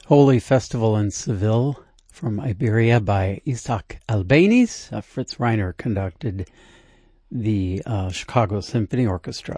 Holy Festival in Seville from Iberia by Isaac Albéniz. Fritz Reiner conducted the Chicago Symphony Orchestra.